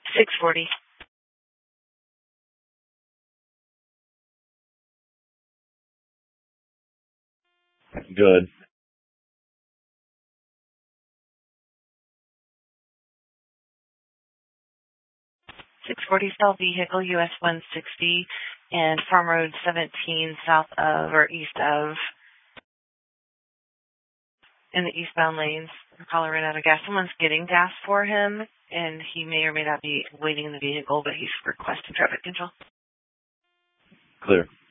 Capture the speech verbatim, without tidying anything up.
six forty. Good. six forty South Vehicle, U S one sixty, and Farm Road seventeen, south of or east of, in the eastbound lanes. We're calling ran out of gas. Someone's getting gas for him, and he may or may not be waiting in the vehicle, but he's requesting traffic control. Clear.